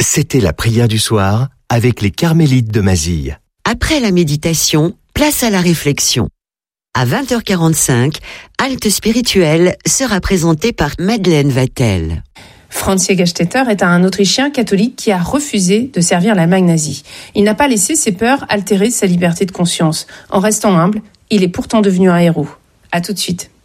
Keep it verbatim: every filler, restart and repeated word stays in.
C'était la prière du soir avec les Carmélites de Mazille. Après la méditation, place à la réflexion. À vingt heures quarante-cinq, Halte spirituelle sera présentée par Madeleine Vatel. Franz Jägerstätter est un Autrichien catholique qui a refusé de servir l'Allemagne nazie. Il n'a pas laissé ses peurs altérer sa liberté de conscience. En restant humble, il est pourtant devenu un héros. À tout de suite.